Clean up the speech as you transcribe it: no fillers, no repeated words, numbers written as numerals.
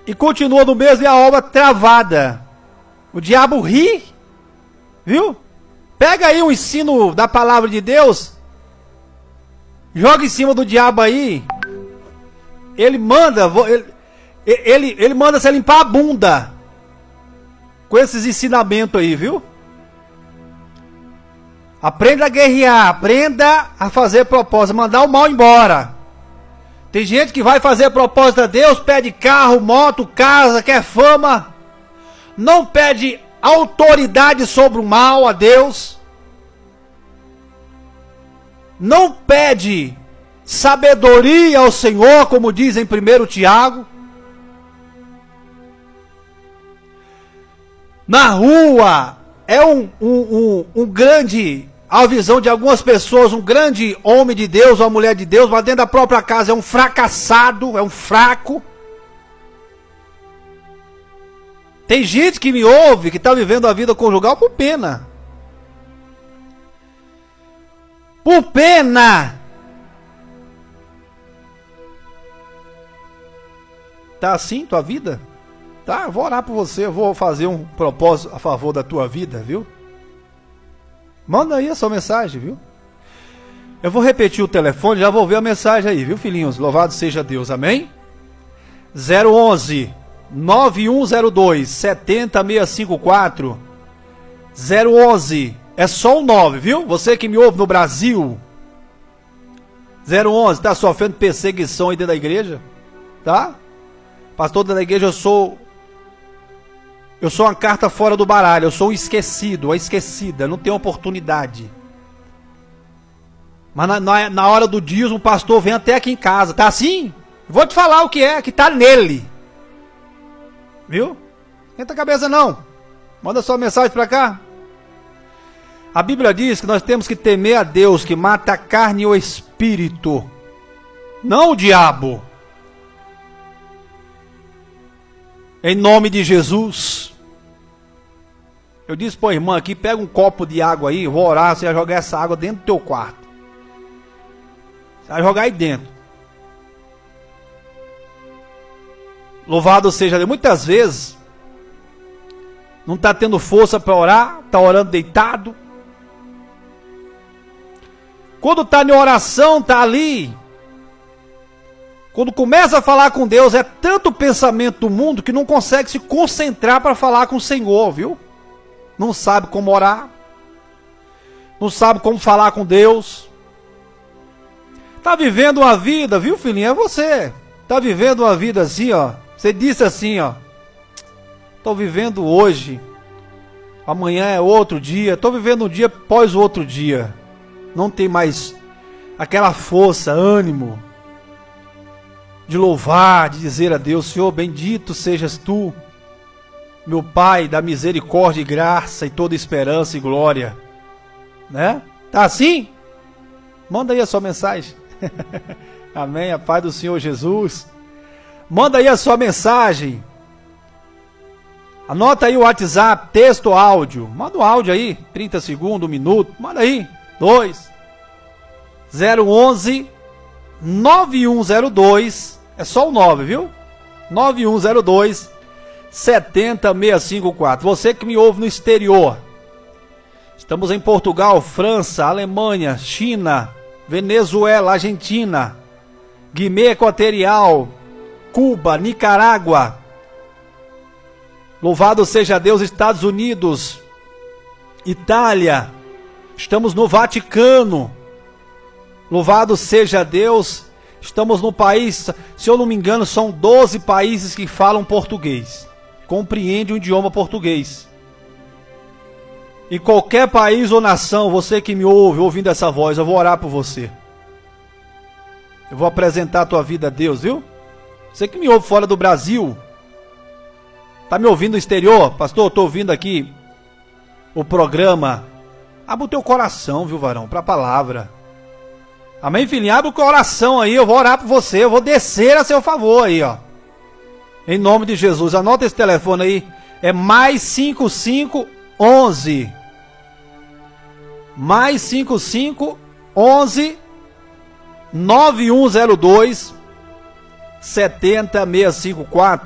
e continua no mesmo e a obra travada. O diabo ri, viu? Pega aí o ensino da palavra de Deus, joga em cima do diabo aí. Ele manda você limpar a bunda com esses ensinamentos aí, viu? Aprenda a guerrear, aprenda a fazer propósito, mandar o mal embora. Tem gente que vai fazer propósito a Deus, pede carro, moto, casa, quer fama, não pede autoridade sobre o mal a Deus, não pede sabedoria ao Senhor, como diz em 1 Tiago. Na rua é um grande, a visão de algumas pessoas, um grande homem de Deus, uma mulher de Deus, mas dentro da própria casa é um fracassado, é um fraco. Tem gente que me ouve, que está vivendo a vida conjugal por pena. Por pena. Tá assim tua vida? Tá, eu vou orar por você, eu vou fazer um propósito a favor da tua vida, viu? Manda aí a sua mensagem, viu? Eu vou repetir o telefone, já vou ver a mensagem aí, viu, filhinhos? Louvado seja Deus, amém? 011 9102 70654 011, é só o 9, viu? Você que me ouve no Brasil, 011, tá sofrendo perseguição aí dentro da igreja? Tá? Pastor da igreja, eu sou uma carta fora do baralho, eu sou um esquecido, uma esquecida, não tenho oportunidade. Mas na hora do dízimo, o pastor vem até aqui em casa, tá assim? Vou te falar o que é, que tá nele. Viu? Esquenta a cabeça não. Manda sua mensagem pra cá. A Bíblia diz que nós temos que temer a Deus, que mata a carne e o espírito, não o diabo. Em nome de Jesus. Eu disse para a irmã aqui, pega um copo de água aí, vou orar, você vai jogar essa água dentro do teu quarto. Você vai jogar aí dentro. Louvado seja Deus. Muitas vezes, não está tendo força para orar, está orando deitado. Quando está em oração, está ali. Quando começa a falar com Deus, é tanto pensamento do mundo que não consegue se concentrar para falar com o Senhor, viu? Não sabe como orar, não sabe como falar com Deus. Tá vivendo uma vida, viu, filhinho? É você. Tá vivendo uma vida assim, ó. Você disse assim, ó. Tô vivendo hoje. Amanhã é outro dia. Tô vivendo um dia após o outro dia. Não tem mais aquela força, ânimo de louvar, de dizer a Deus, Senhor, bendito sejas tu, meu Pai, da misericórdia e graça e toda esperança e glória, né? Tá assim? Manda aí a sua mensagem. Amém, a paz do Senhor Jesus. Manda aí a sua mensagem. Anota aí o WhatsApp, texto ou áudio. Manda o áudio aí, 30 segundos, 1 minuto. Manda aí, 011 9102, é só o 9, viu? 9102 70654. Você que me ouve no exterior. Estamos em Portugal, França, Alemanha, China, Venezuela, Argentina, Guiné Equatorial, Cuba, Nicarágua. Louvado seja Deus, Estados Unidos, Itália. Estamos no Vaticano. Louvado seja Deus, estamos no país, se eu não me engano, são 12 países que falam português, compreende o idioma português. Em qualquer país ou nação, você que me ouve, ouvindo essa voz, eu vou orar por você. Eu vou apresentar a tua vida a Deus, viu? Você que me ouve fora do Brasil, tá me ouvindo no exterior? Pastor, eu tô ouvindo aqui o programa. Abre o teu coração, viu, varão, para a palavra. Amém, filhinho? Abre o coração aí, eu vou orar por você, eu vou descer a seu favor aí, ó. Em nome de Jesus, anota esse telefone aí, é mais 5511. Mais 5511 9102 70654.